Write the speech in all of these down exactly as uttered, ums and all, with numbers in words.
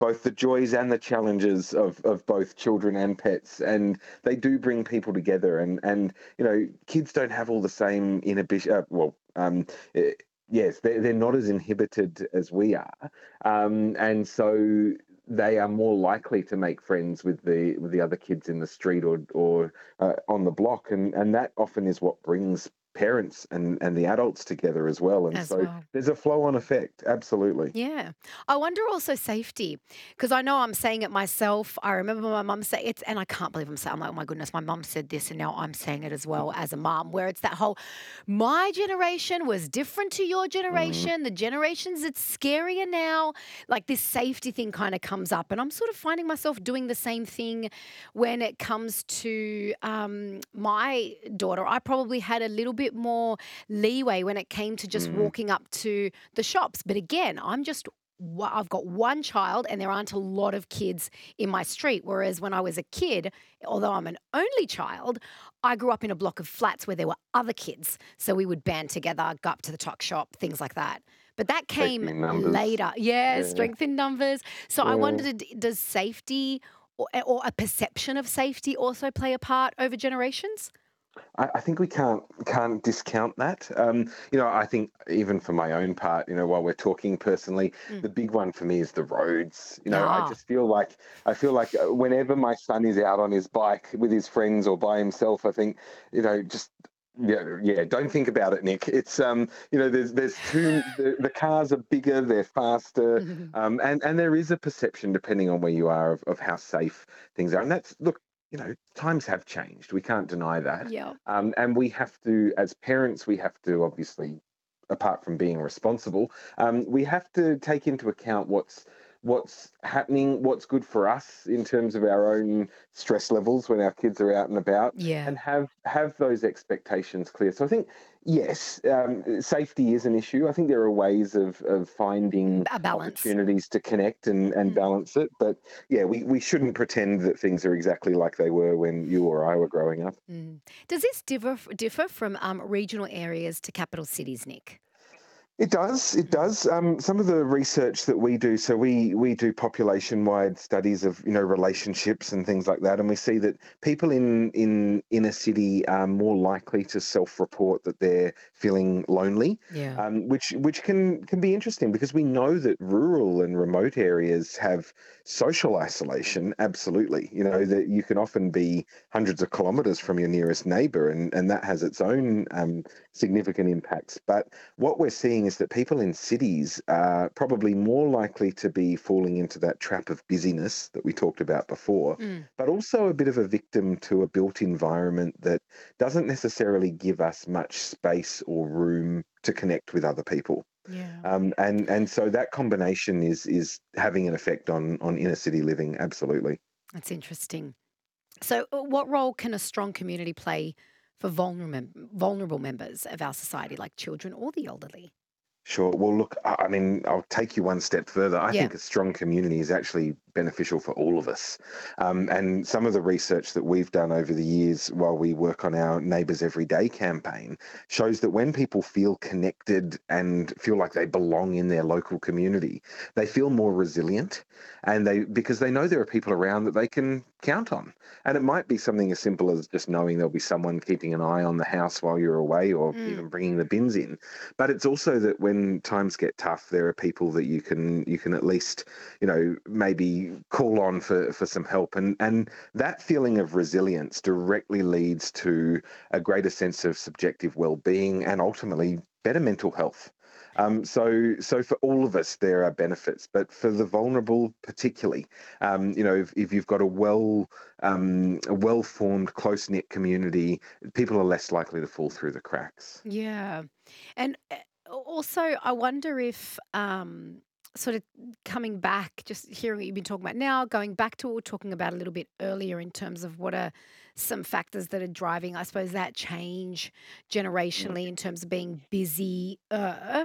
both the joys and the challenges of, of both children and pets, and they do bring people together. And and you know, kids don't have all the same inhibition. Uh, well, um, eh, yes, they're, they're not as inhibited as we are, um, and so they are more likely to make friends with the with the other kids in the street or or uh, on the block, and and that often is what brings parents and and the adults together as well. And as so well. there's a flow on effect, absolutely. Yeah. I wonder also safety because I know I'm saying it myself. I remember my mum say it's, and I can't believe I'm saying, I'm like, oh my goodness, my mum said this and now I'm saying it as well as a mum, where it's that whole, my generation was different to your Mm, generation. The generations, it's scarier now. Like this safety thing kind of comes up. And I'm sort of finding myself doing the same thing when it comes to um, my daughter. I probably had a little bit more leeway when it came to just mm. walking up to the shops. But again, I'm just wa- I've got one child and there aren't a lot of kids in my street. Whereas when I was a kid, although I'm an only child, I grew up in a block of flats where there were other kids. So we would band together, go up to the tuck shop, things like that. But that Safety came in numbers. later. Yeah, Yeah, strength in numbers. So I yeah. wondered, does safety or, or a perception of safety also play a part over generations? I, I think we can't can't discount that. Um, you know, I think even for my own part, you know, while we're talking personally, Mm. the big one for me is the roads. You know, I Ah. just feel like I feel like uh, whenever my son is out on his bike with his friends or by himself, I think, you know, just yeah, yeah. Don't think about it, Nick. It's um, you know, there's there's too the, the cars are bigger, they're faster, um, and and there is a perception depending on where you are of, of how safe things are, and that's look, you know, times have changed. We can't deny that. Yeah. Um, and we have to, as parents, we have to obviously, apart from being responsible, um, we have to take into account what's what's happening, what's good for us in terms of our own stress levels when our kids are out and about, Yeah. and have have those expectations clear. So I think yes, um, safety is an issue. I think there are ways of of finding A balance. opportunities to connect and and Mm. balance it, but yeah, we, we shouldn't pretend that things are exactly like they were when you or I were growing up. Mm. Does this differ differ from um, regional areas to capital cities, Nick? It does. It Mm. does. Um, some of the research that we do, so we we do population-wide studies of you know relationships and things like that, and we see that people in in inner city are more likely to self-report that they're feeling lonely, Yeah. um, which which can can be interesting because we know that rural and remote areas have social isolation. Absolutely, you know that you can often be hundreds of kilometres from your nearest neighbour, and and that has its own um, significant impacts, but what we're seeing is that people in cities are probably more likely to be falling into that trap of busyness that we talked about before, Mm. but also a bit of a victim to a built environment that doesn't necessarily give us much space or room to connect with other people. Yeah. Um, and and so that combination is is having an effect on on inner city living. Absolutely. That's interesting. So, uh, what role can a strong community play for vulnerable vulnerable members of our society, like children or the elderly? Sure. Well, look, I I mean, I'll take you one step further. I Yeah. think a strong community is actually beneficial for all of us. Um, and some of the research that we've done over the years while we work on our Neighbours Everyday campaign shows that when people feel connected and feel like they belong in their local community, they feel more resilient and they because they know there are people around that they can count on. And it might be something as simple as just knowing there'll be someone keeping an eye on the house while you're away or Mm. even bringing the bins in. But it's also that when times get tough, there are people that you can you can at least, you know, maybe call on for, for some help. And and that feeling of resilience directly leads to a greater sense of subjective well-being and ultimately better mental health. Um, so, so for all of us, there are benefits, but for the vulnerable, particularly, um, you know, if, if you've got a well, um, a well-formed, close-knit community, people are less likely to fall through the cracks. Yeah. And uh, also, I wonder if, um, sort of coming back, just hearing what you've been talking about now, going back to what we were talking about a little bit earlier in terms of what are some factors that are driving, I suppose, that change generationally in terms of being busy. Uh,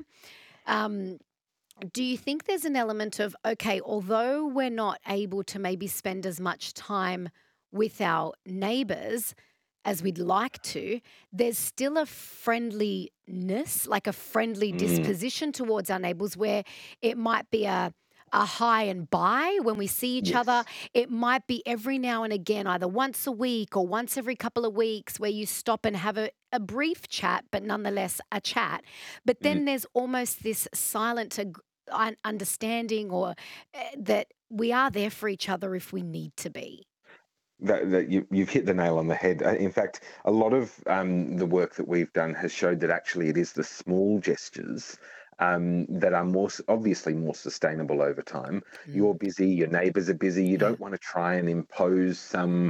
um, do you think there's an element of, okay, although we're not able to maybe spend as much time with our neighbors as we'd like to, there's still a friendliness, like a friendly Mm, disposition towards our neighbors where it might be a a hi and bye when we see each other. Yes. It might be every now and again, either once a week or once every couple of weeks, where you stop and have a, a brief chat, but nonetheless a chat. But Mm. then there's almost this silent ag- un- understanding or uh, that we are there for each other if we need to be. That, that you, you've hit the nail on the head. Uh, In fact, a lot of um, the work that we've done has showed that actually it is the small gestures um, that are more s- obviously more sustainable over time. You're Mm, busy, your neighbours are busy. You yeah. don't want to try and impose some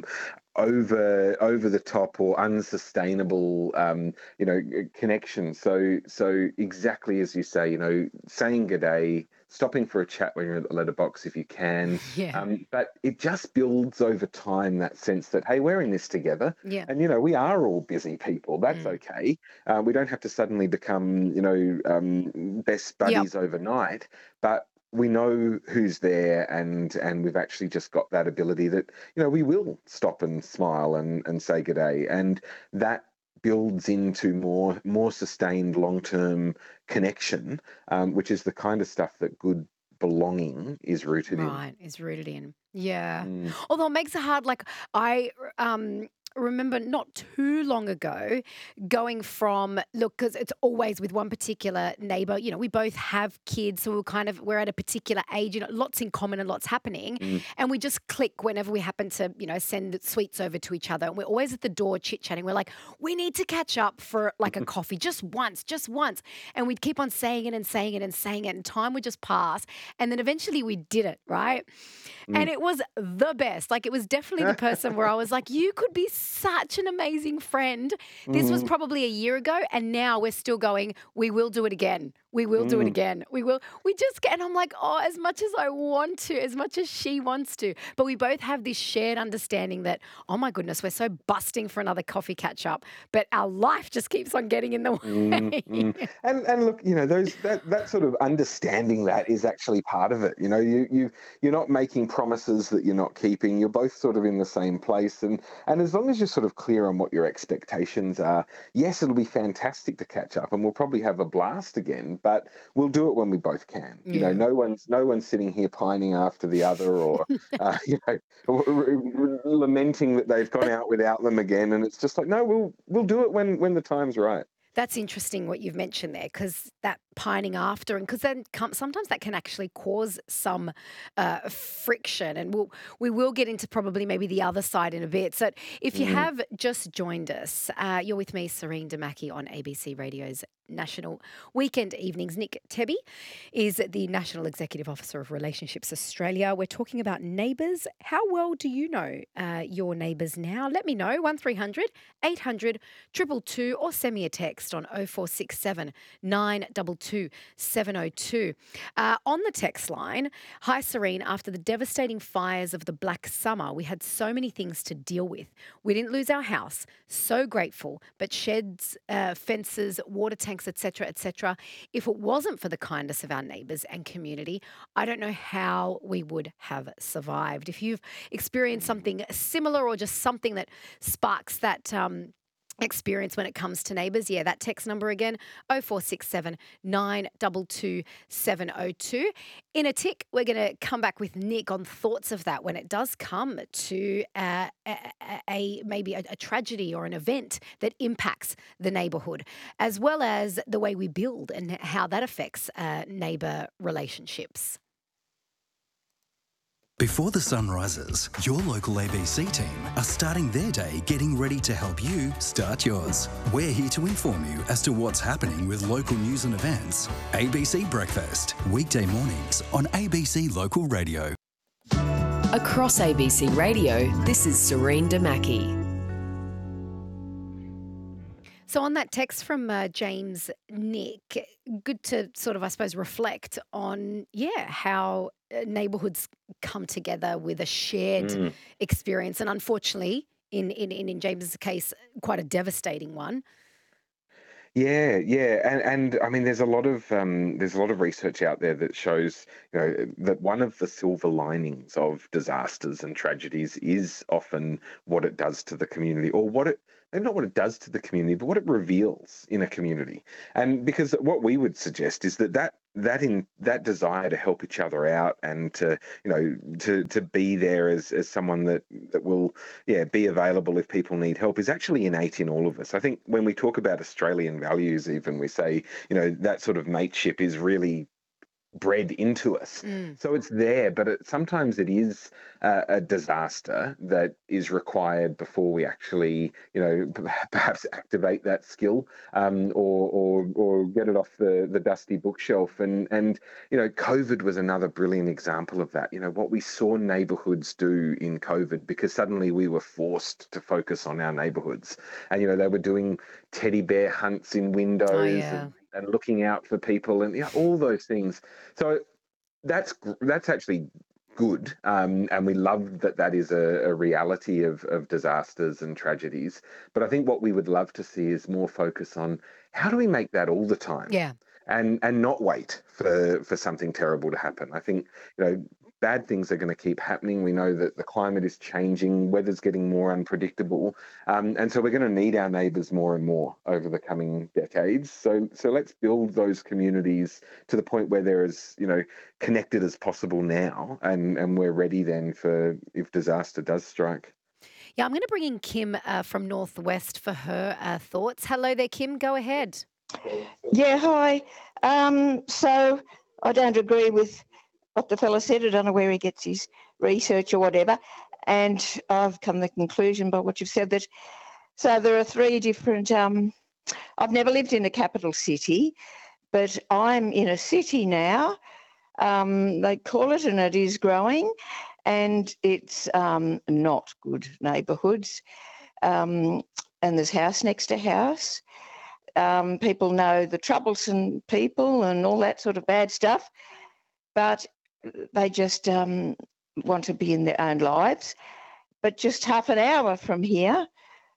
over over the top or unsustainable um, you know connection. So so exactly as you say, you know, saying good day, stopping for a chat when you're at the letterbox if you can, Yeah. um, but it just builds over time that sense that, hey, we're in this together. Yeah. And, you know, we are all busy people. That's Mm. okay. Uh, we don't have to suddenly become, you know, um, best Yep. buddies overnight, but we know who's there, and and we've actually just got that ability that, you know, we will stop and smile and, and say good day. And that builds into more more sustained long-term connection, um, which is the kind of stuff that good belonging is rooted in. Right, is rooted in. Yeah. Mm, Although it makes it hard, like I r- um remember not too long ago going from look, because it's always with one particular neighbor, you know, we both have kids, so we're kind of we're at a particular age, you know, lots in common and lots happening. mm, And we just click whenever we happen to, you know, send sweets over to each other. And we're always at the door chit-chatting. We're like, we need to catch up for like a coffee just once, just once. And we'd keep on saying it and saying it and saying it, and time would just pass. And then eventually we did it, right? mm. And it was the best. Like, it was definitely the person where I was like, you could be such an amazing friend. This was Mm, probably a year ago. And now we're still going, we will do it again. We will do it mm. again. We will. We just get, and I'm like, oh, as much as I want to, as much as she wants to. But we both have this shared understanding that, oh my goodness, we're so busting for another coffee catch up. But our life just keeps on getting in the Mm, way. mm. And and look, you know, those that that sort of understanding that is actually part of it. You know, you you you're not making promises that you're not keeping. You're both sort of in the same place, and and as long as you're sort of clear on what your expectations are, yes, it'll be fantastic to catch up, and we'll probably have a blast again. But we'll do it when we both can. You know, Yeah. no one's no one's sitting here pining after the other, or uh, you know, r- r- lamenting that they've gone But out without them again. And it's just like, no, we'll we'll do it when when the time's right. that's interesting what you've mentioned there, because that pining after, and because then come, sometimes that can actually cause some uh, friction, and we'll we will get into probably maybe the other side in a bit. So if you Mm. have just joined us, uh, you're with me, Serene Damaki, on A B C Radio's National Weekend Evenings. Nick Tebby is the National Executive Officer of Relationships Australia. We're talking about neighbours. How well do you know uh, your neighbours now? Let me know, one three hundred eight hundred two two two, or send me a text on oh four six seven nine two two seven oh two. Uh, on the text line, hi Serene, after the devastating fires of the Black Summer, we had so many things to deal with. We didn't lose our house, so grateful, but sheds, uh, fences, water tanks, et cetera, et cetera. If it wasn't for the kindness of our neighbours and community, I don't know how we would have survived. If you've experienced Mm. something similar, or just something that sparks that um, experience when it comes to neighbours, yeah, that text number again, oh four six seven nine two two seven oh two. In a tick, we're going to come back with Nick on thoughts of that when it does come to uh, a, a, a maybe a, a tragedy or an event that impacts the neighbourhood, as well as the way we build and how that affects uh, neighbour relationships. Before the sun rises, your local A B C team are starting their day getting ready to help you start yours. We're here to inform you as to what's happening with local news and events. A B C Breakfast, weekday mornings on A B C Local Radio. Across A B C Radio, this is Serene Damaki. So, on that text from uh, James Nick, good to sort of, I suppose, reflect on, yeah, how uh, neighbourhoods come together with a shared Mm. experience. And unfortunately, in, in, in, in James's case, quite a devastating one. Yeah, yeah, and and I mean, there's a lot of um, there's a lot of research out there that shows, you know, that one of the silver linings of disasters and tragedies is often what it does to the community, or what it maybe not what it does to the community, but what it reveals in a community. And because what we would suggest is that that that in that desire to help each other out and to you know to to be there as as someone that that will yeah be available if people need help is actually innate in all of us. I think when we talk about Australian values, even we say you know that sort of mateship is really bred into us. Mm. So it's there, but it, sometimes it is uh, a disaster that is required before we actually, you know, p- perhaps activate that skill um, or, or or get it off the, the dusty bookshelf. And and you know, COVID was another brilliant example of that. You know, what we saw neighbourhoods do in COVID, because suddenly we were forced to focus on our neighbourhoods, and you know, they were doing teddy bear hunts in Oh, windows yeah. and, and looking out for people and you know, all those things. So that's that's actually good, um, and we love that that is a, a reality of, of disasters and tragedies. But I think what we would love to see is more focus on how do we make that all the time, Yeah. and and not wait for for something terrible to happen. I think you know bad things are going to keep happening. We know that the climate is changing, weather's getting more unpredictable, um, and so we're going to need our neighbours more and more over the coming decades. So so let's build those communities to the point where they're as you know connected as possible now, and and we're ready then for if disaster does strike. Yeah, I'm going to bring in Kim uh, from Northwest for her uh, thoughts. Hello there, Kim. Go ahead. Yeah, hi. Um, so I don't agree with what the fella said. I don't know where he gets his research or whatever. And I've come to the conclusion by what you've said that so there are three different. Um, I've never lived in a capital city, but I'm in a city now. Um, they call it, and it is growing, and it's um, not good neighbourhoods. Um, and there's house next to house. Um, people know the troublesome people and all that sort of bad stuff, but they just um, want to be in their own lives. But just half an hour from here,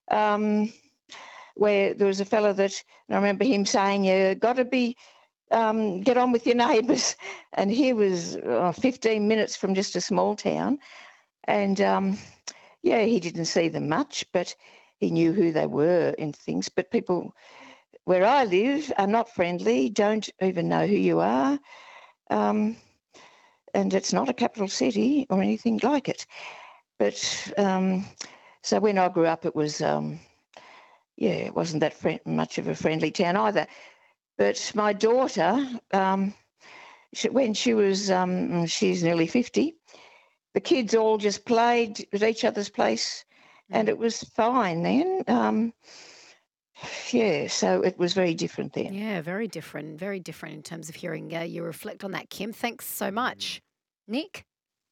um, where there was a fellow that, and I remember him saying, you got to be, um, get on with your neighbours. And he was uh, fifteen minutes from just a small town. And um, yeah, he didn't see them much, but he knew who they were and things. But people where I live are not friendly, don't even know who you are. Um, and it's not a capital city or anything like it. But um, so when I grew up, it was, um, yeah, it wasn't that friend- much of a friendly town either. But my daughter, um, she, when she was, um, she's nearly fifty, the kids all just played at each other's place and Mm. it was fine then. Um, yeah, so it was very different then. Yeah, very different. Very different in terms of hearing uh, you reflect on that, Kim. Thanks so much. Nick?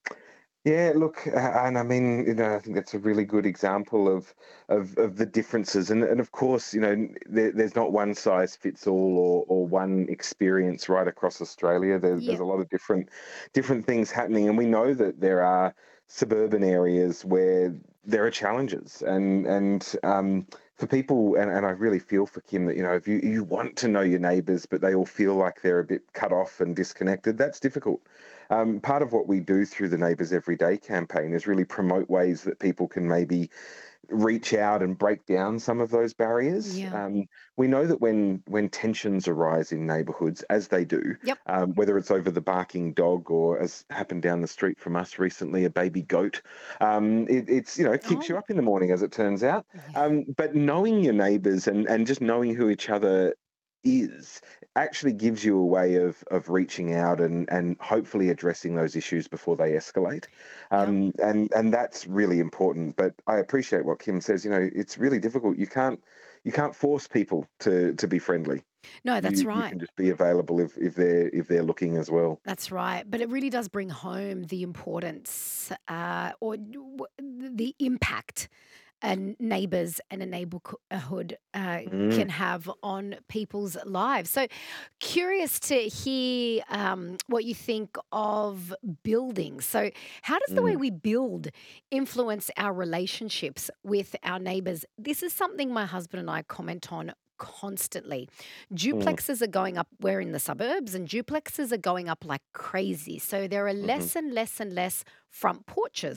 Yeah, look, uh, and I mean, you know, I think that's a really good example of of, of the differences, and and of course, you know, there, there's not one size fits all or or one experience right across Australia. There's Yeah. there's a lot of different different things happening, and we know that there are suburban areas where there are challenges, and and um, for people, and, and I really feel for Kim that you know if you you want to know your neighbours, but they all feel like they're a bit cut off and disconnected, that's difficult. Um, part of what we do through the Neighbours Everyday campaign is really promote ways that people can maybe reach out and break down some of those barriers. Yeah. Um, we know that when when tensions arise in neighbourhoods, as they do, Yep. um, whether it's over the barking dog or, as happened down the street from us recently, a baby goat, um, it, it's you know it keeps you Oh, up in the morning, as it turns out. yeah. Um, but knowing your neighbours and and just knowing who each other is actually gives you a way of of reaching out and and hopefully addressing those issues before they escalate. Yep. Um, and and that's really important. But I appreciate what Kim says. You know, it's really difficult. You can't you can't force people to to be friendly. No, that's You you right. can just be available if if they're if they're looking as well. That's right. But it really does bring home the importance uh, or w- the impact and neighbours and a neighbourhood uh, Mm, can have on people's lives. So, curious to hear um, what you think of building. So, how does the way mm, we build influence our relationships with our neighbours? This is something my husband and I comment on constantly. mm, Duplexes are going up. We're in the suburbs, and duplexes are going up like crazy. So, there are mhm, less and less and less front porches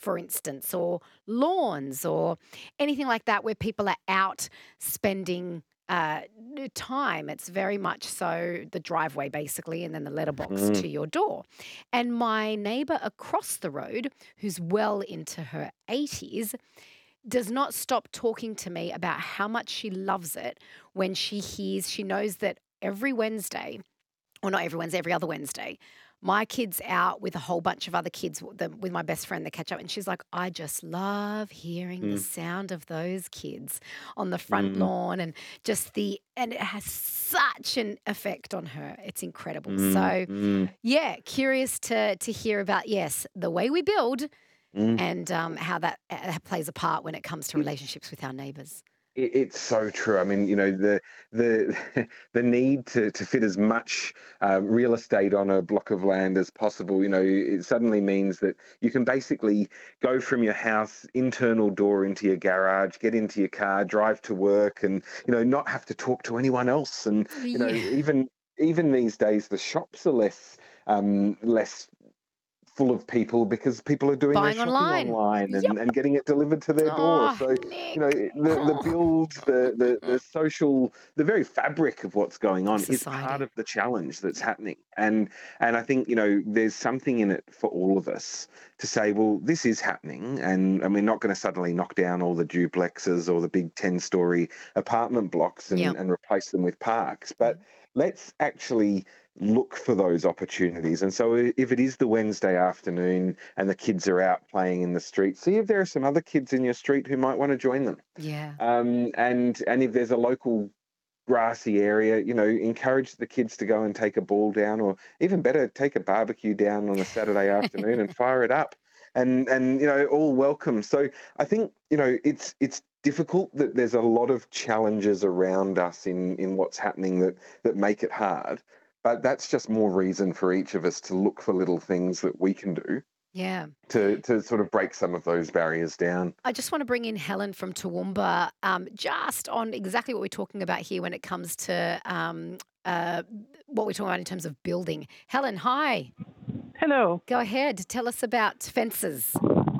for instance, or lawns or anything like that where people are out spending uh, time. It's very much so the driveway, basically, and then the letterbox Mm. to your door. And my neighbour across the road, who's well into her eighties, does not stop talking to me about how much she loves it when she hears, she knows that every Wednesday, or not every Wednesday, every other Wednesday, my kid's out with a whole bunch of other kids, w- the- with my best friend, they catch up. And she's like, I just love hearing the Mm. sound of those kids on the front Mm. lawn and just the, and it has such an effect on her. It's incredible. Mm. So, Mm. yeah, curious to to hear about, yes, the way we build Mm. and um, how that uh, plays a part when it comes to It, relationships with our neighbours. it, it's so true. I mean, you know, the the the need to to fit as much um, real estate on a block of land as possible. You know, it suddenly means that you can basically go from your house internal door into your garage, get into your car, drive to work, and you know, not have to talk to anyone else. And you know, Yeah. even even these days, the shops are less um, less full of people because people are doing their Buying shopping online. online Yep. and, and getting it delivered to their door. Oh, So, you know, Nick. the, the Oh. builds, the, the, the social, the very fabric of what's going on is part Society. of the challenge that's happening. And and I think, you know, there's something in it for all of us to say, well, this is happening and, and we're not going to suddenly knock down all the duplexes or the big ten-story apartment blocks and, Yeah. and replace them with parks. Yeah. But let's actually look for those opportunities. And so i- if it is the Wednesday afternoon and the kids are out playing in the street, see if there are some other kids in your street who might want to join them. Yeah. Um, and and if there's a local grassy area, you know, encourage the kids to go and take a ball down, or even better, take a barbecue down on a Saturday afternoon and fire it up. And and you know, all welcome. So I think, you know, it's it's difficult that there's a lot of challenges around us in in what's happening that that make it hard. But that's just more reason for each of us to look for little things that we can do Yeah. to to sort of break some of those barriers down. I just want to bring in Helen from Toowoomba, um, just on exactly what we're talking about here when it comes to um, uh, what we're talking about in terms of building. Helen, hi. Hello. Go ahead. Tell us about fences.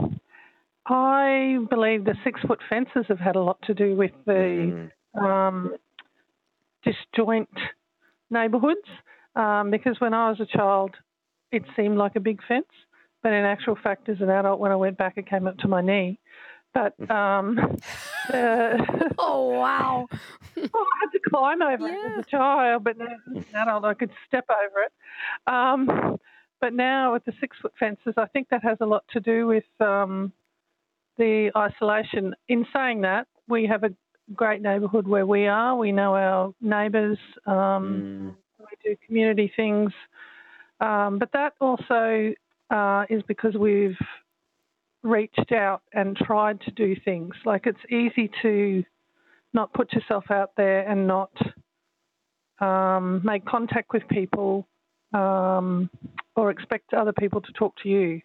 I believe the six-foot fences have had a lot to do with the Mm. um, disjoint neighbourhoods um, because when I was a child, it seemed like a big fence, but in actual fact, as an adult, when I went back, it came up to my knee. But um, the, Oh, wow. oh, I had to climb over it Yeah. as a child, but now as an adult, I could step over it. Um, but now with the six-foot fences, I think that has a lot to do with um, the isolation. In saying that, we have a great neighbourhood where we are. We know our neighbours. Um, Mm. we do community things. Um, but that also uh, is because we've reached out and tried to do things. Like it's easy to not put yourself out there and not um, make contact with people um, or expect other people to talk to you.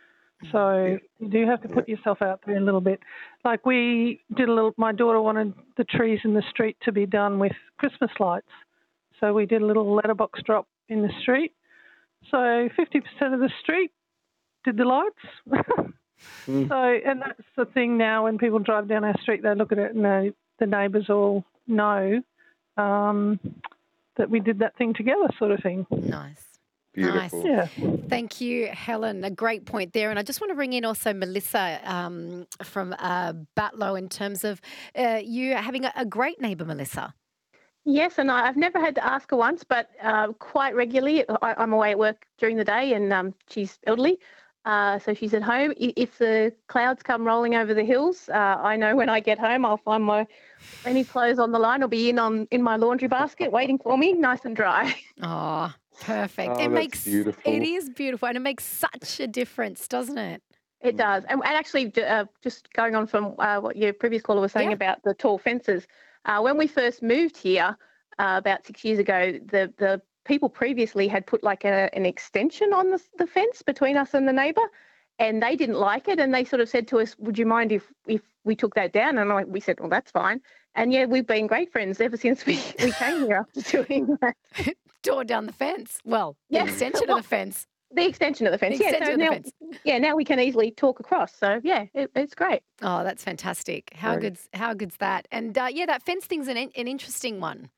So you do have to put yourself out there a little bit. Like we did a little, my daughter wanted the trees in the street to be done with Christmas lights. So we did a little letterbox drop in the street. So fifty percent of the street did the lights. Mm. So, and that's the thing now when people drive down our street, they look at it and they, the neighbours all know um, that we did that thing together sort of thing. Nice. Beautiful. Yeah. Thank you, Helen. A great point there. And I just want to bring in also Melissa um, from uh, Batlow in terms of uh, you having a, a great neighbour, Melissa. Yes, and I, I've never had to ask her once, but uh, quite regularly. I, I'm away at work during the day, and um, she's elderly, uh, so she's at home. I- If the clouds come rolling over the hills, uh, I know when I get home, I'll find my any clothes on the line will be in on in my laundry basket, waiting for me, nice and dry. Oh, perfect. Oh, it that's makes beautiful. it is beautiful, and it makes such a difference, doesn't it? It does. And, and actually, j- uh, just going on from uh, what your previous caller was saying Yeah. about the tall fences, uh, when we first moved here uh, about six years ago, the, the people previously had put like a, an extension on the, the fence between us and the neighbour, and they didn't like it. And they sort of said to us, would you mind if, if we took that down? And I, we said, well, that's fine. And yeah, we've been great friends ever since we, we came here after doing that. Tore down the fence. Well, the Yeah. extension Well, of the fence. The extension of the fence, The yeah. extension So of the now, fence. yeah, now we can easily talk across. So yeah, it, it's great. Oh, that's fantastic. How Right. good's how good's that? And uh, yeah, that fence thing's an in- an interesting one.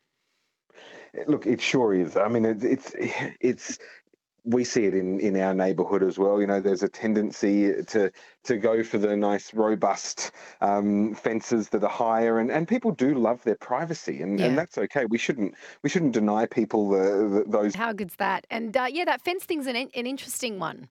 Look, it sure is. I mean, it, it's it's we see it in, in our neighbourhood as well. You know, there's a tendency to to go for the nice, robust um, fences that are higher, and, and people do love their privacy, and, Yeah. and that's okay. We shouldn't we shouldn't deny people the, the, those. How good's that? And uh, yeah, that fence thing's an in- an interesting one.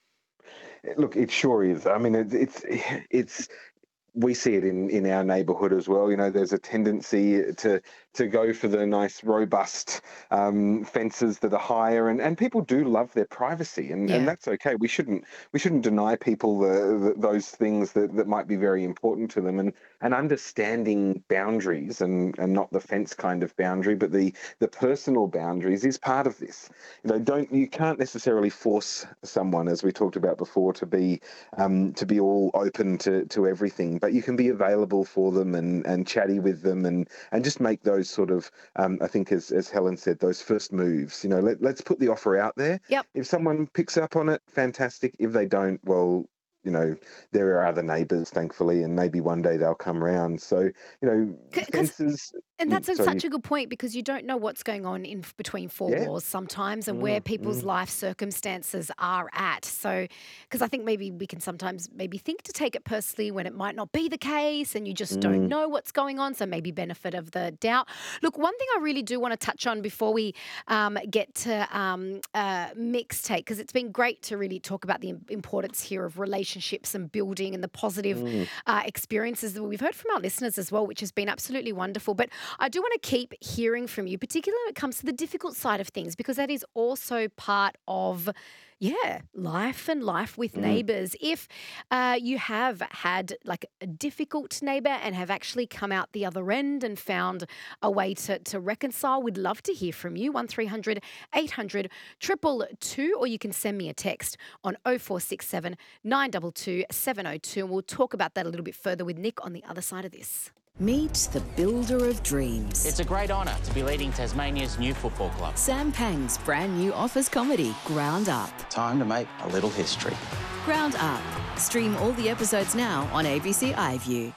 Look, it sure is. I mean, it, it's it's we see it in, in our neighbourhood as well. You know, there's a tendency to to go for the nice, robust um, fences that are higher, and, and people do love their privacy, and, Yeah. and that's okay. We shouldn't we shouldn't deny people the, the, those things that, that might be very important to them, and, and understanding boundaries, and, and not the fence kind of boundary, but the the personal boundaries is part of this. You know, don't you can't necessarily force someone, as we talked about before, to be um, to be all open to, to everything, but you can be available for them, and, and chatty with them, and, and just make those sort of, um, I think as, as Helen said, those first moves. You know, let, let's put the offer out there. Yep. If someone picks up on it, fantastic. If they don't, well, you know, there are other neighbours, thankfully, and maybe one day they'll come round. So, you know, 'Cause- fences. And that's a, Sorry. such a good point, because you don't know what's going on in between four Yeah. walls sometimes, and where Mm, people's mm. life circumstances are at. So, because I think maybe we can sometimes maybe think to take it personally when it might not be the case, and you just don't Mm. know what's going on. So maybe benefit of the doubt. Look, one thing I really do want to touch on before we um, get to um, uh, mixtape, because it's been great to really talk about the im- importance here of relationships and building and the positive Mm. uh, experiences that we've heard from our listeners as well, which has been absolutely wonderful. But I do want to keep hearing from you, particularly when it comes to the difficult side of things, because that is also part of, yeah, life and life with Mm. neighbours. If uh, you have had like a difficult neighbour and have actually come out the other end and found a way to, to reconcile, we'd love to hear from you. one three hundred eight hundred two two two, or you can send me a text on oh four six seven nine two two seven oh two, and we'll talk about that a little bit further with Nick on the other side of this. Meet the builder of dreams. It's a great honour to be leading Tasmania's new football club. Sam Pang's brand new office comedy, Ground Up. Time to make a little history. Ground Up. Stream all the episodes now on A B C iView.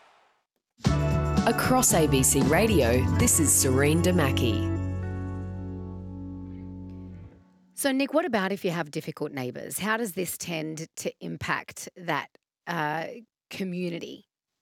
Across A B C Radio, this is Serene Damaki. So, Nick, what about if you have difficult neighbours? How does this tend to impact that uh, community?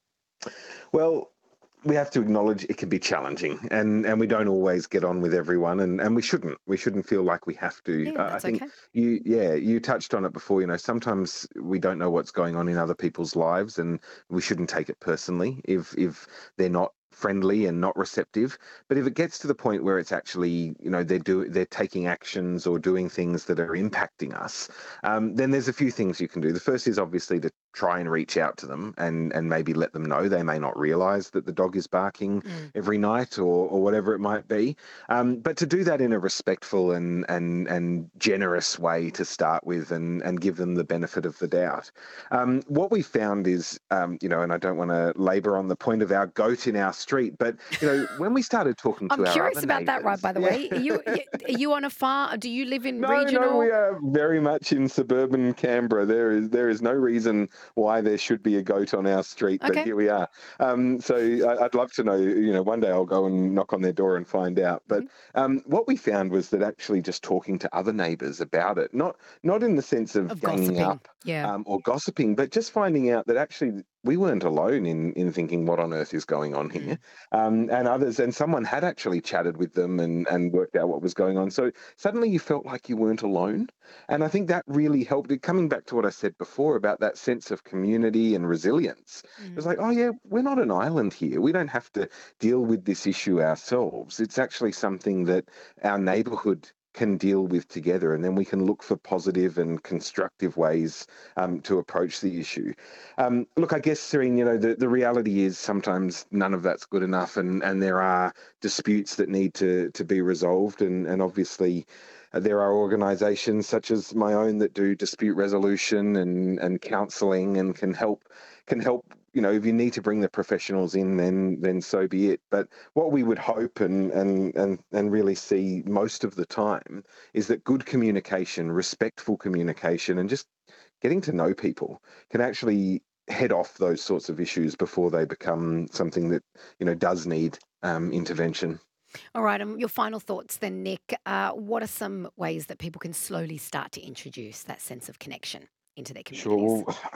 Well, we have to acknowledge it can be challenging, and, and we don't always get on with everyone, and, and we shouldn't. We shouldn't feel like we have to. Yeah, Uh, I that's think okay. you, yeah, you touched on it before. You know, sometimes we don't know what's going on in other people's lives, and we shouldn't take it personally if if they're not friendly and not receptive. But if it gets to the point where it's actually, you know, they're do they're taking actions or doing things that are impacting us, um, then there's a few things you can do. The first is obviously to try and reach out to them, and and maybe let them know. They may not realise that the dog is barking Mm. every night, or or whatever it might be. Um, but to do that in a respectful and and and generous way to start with, and and give them the benefit of the doubt. Um, what we found is, um, you know, and I don't want to labour on the point of our goat in our street, but you know, when we started talking to I'm our curious other about that, right? neighbours- By the Yeah. way, are you are you on a farm? Do you live in No, regional? no, we are very much in suburban Canberra. There is there is no reason why there should be a goat on our street, Okay. but here we are. Um, so I, I'd love to know. You know, one day I'll go and knock on their door and find out. But Mm-hmm. um, what we found was that actually just talking to other neighbours about it, not not in the sense of, Of ganging gossiping. up Yeah. um, or gossiping, but just finding out that actually we weren't alone in in thinking what on earth is going on Mm. here, um, and others, and someone had actually chatted with them and and worked out what was going on. So suddenly you felt like you weren't alone, and I think that really helped. It coming back to what I said before about that sense of community and resilience. It was Mm. like, oh yeah, we're not an island here. We don't have to deal with this issue ourselves. It's actually something that our neighbourhood can deal with together, and then we can look for positive and constructive ways um, to approach the issue. Um, look, I guess, Serene, you know, the, the reality is sometimes none of that's good enough, and, and there are disputes that need to, to be resolved, and, and obviously uh, there are organisations such as my own that do dispute resolution and, and counselling, and can help can help you know, if you need to bring the professionals in, then then so be it. But what we would hope and and and and really see most of the time is that good communication, respectful communication, and just getting to know people can actually head off those sorts of issues before they become something that, you know, does need um, intervention. All right, um, your final thoughts then, Nick. Uh, what are some ways that people can slowly start to introduce that sense of connection into their Sure. communities? Well,